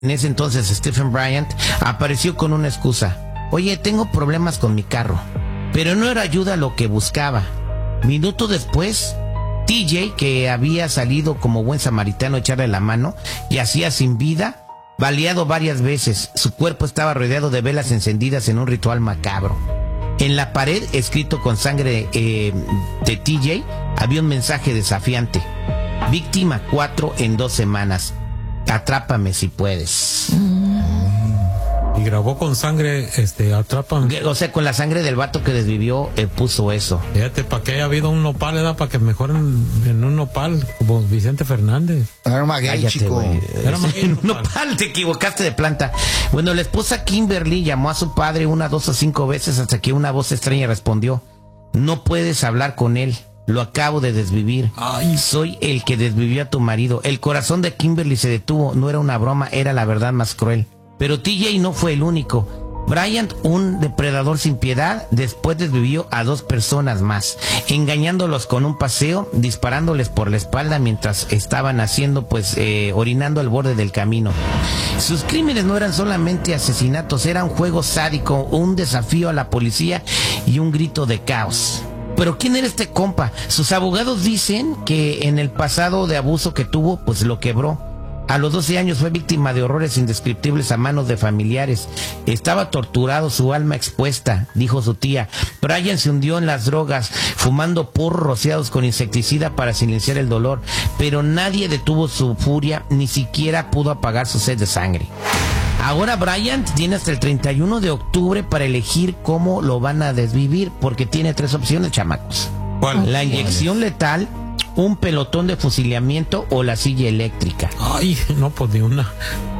En ese entonces Stephen Bryant apareció con una excusa. Oye, tengo problemas con mi carro. Pero no era ayuda lo que buscaba. Minuto después, TJ, que había salido como buen samaritano a echarle la mano, yacía sin vida, baleado varias veces. Su cuerpo estaba rodeado de velas encendidas en un ritual macabro. En la pared, escrito con sangre de TJ, había un mensaje desafiante. Víctima 4 en 2 semanas. Atrápame si puedes. Y grabó con sangre, atrápame. O sea, con la sangre del vato que desvivió, puso eso. Fíjate, para que haya habido un nopal, ¿verdad? Para que mejoren en un nopal, como Vicente Fernández. Era maguey, chico. Era maguey, En un nopal, te equivocaste de planta. Bueno, la esposa Kimberly llamó a su padre 1, 2 o 5 veces hasta que una voz extraña respondió: no puedes hablar con él. Lo acabo de desvivir. Ay. Soy el que desvivió a tu marido. El corazón de Kimberly se detuvo. No era una broma, era la verdad más cruel. Pero TJ no fue el único. Bryant, un depredador sin piedad, después desvivió a 2 personas más, engañándolos con un paseo, disparándoles por la espalda mientras estaban orinando al borde del camino. Sus crímenes no eran solamente asesinatos, era un juego sádico, un desafío a la policía y un grito de caos. Pero ¿quién era este compa? Sus abogados dicen que en el pasado de abuso que tuvo, pues lo quebró. A los 12 años fue víctima de horrores indescriptibles a manos de familiares. Estaba torturado, su alma expuesta, dijo su tía. Brian se hundió en las drogas, fumando porros rociados con insecticida para silenciar el dolor. Pero nadie detuvo su furia, ni siquiera pudo apagar su sed de sangre. Ahora Bryant tiene hasta el 31 de octubre para elegir cómo lo van a desvivir, porque tiene 3 opciones, chamacos. ¿Cuál? La inyección letal, un pelotón de fusilamiento o la silla eléctrica. Ay, no, pues ni una.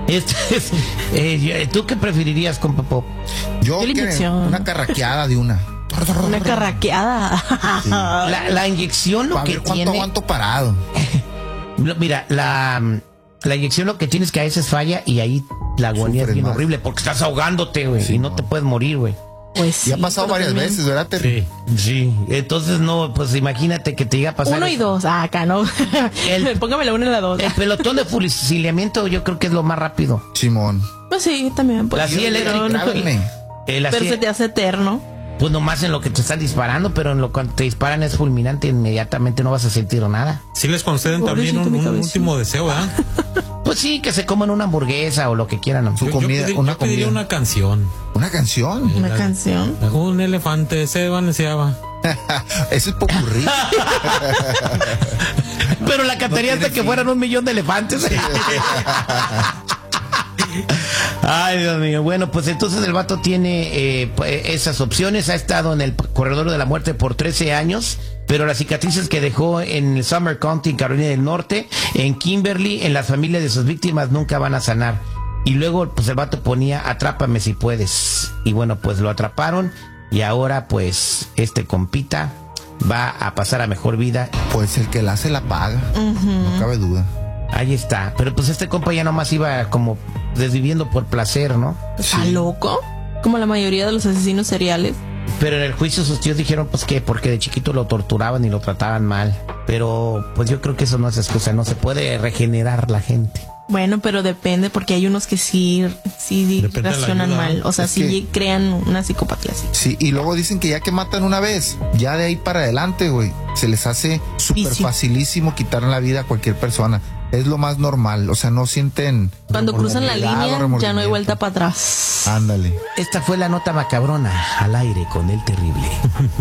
¿Tú qué preferirías, compa Pop? Yo ¿Qué que inyección? una carraqueada de una. Una carraqueada. Sí. La inyección lo A que ver cuánto tiene... aguanto parado. Mira, la inyección lo que tienes es que a veces falla y ahí la agonía es Sufres bien más. horrible porque estás ahogándote, güey, Sí, y no no. te puedes morir, güey. Pues sí, Y ha pasado pero varias también veces, ¿verdad? Sí. Sí, entonces no, pues imagínate que te llega a pasar... 1 y 2, acá no. Póngame la 1 y la 2. El pelotón de fusilamiento yo creo que es lo más rápido. Simón. Pues sí, también. Pues, La silla eléctrica, Grábenme. La pero silla- se te hace eterno. Pues nomás en lo que te están disparando, pero en lo cuando te disparan es fulminante, inmediatamente no vas a sentir nada. Sí les conceden también Pobrecito mi un cabeza. último deseo, ¿verdad? Pues sí, que se coman una hamburguesa o lo que quieran. ¿no? Su comida, una yo pediría comida. una canción. ¿Una canción? Una canción. Un elefante se balanceaba. Eso es popurrí. Pero la cantaría hasta que fueran 1,000,000 de elefantes. Ay, Dios mío. Bueno, pues entonces el vato tiene esas opciones. Ha estado en el corredor de la muerte por 13 años. Pero las cicatrices que dejó en el Summer County, en Carolina del Norte, en Kimberly, en las familias de sus víctimas, nunca van a sanar. Y luego, pues el vato ponía, atrápame si puedes. Y bueno, pues lo atraparon. Y ahora, pues, este compita va a pasar a mejor vida. Pues el que la hace la paga. No cabe duda. Ahí está. Pero pues este compa ya nomás iba como desviviendo por placer, ¿no? ¿Está loco? Como la mayoría de los asesinos seriales. Pero en el juicio sus tíos dijeron pues que porque de chiquito lo torturaban y lo trataban mal. Pero pues yo creo que eso no es excusa, no se puede regenerar la gente. Bueno, pero depende, porque hay unos que sí Depende de la reaccionan ayuda. mal. O sea, Es sí que- crean una psicopatía así. Sí, y luego dicen que ya que matan una vez, ya de ahí para adelante, güey, se les hace súper Vicio. facilísimo quitar la vida a cualquier persona. Es lo más normal, o sea, no sienten... Cuando cruzan la remordimiento, línea, ya no hay remordimiento. vuelta para atrás. Ándale. Esta fue la nota macabrona al aire con el terrible.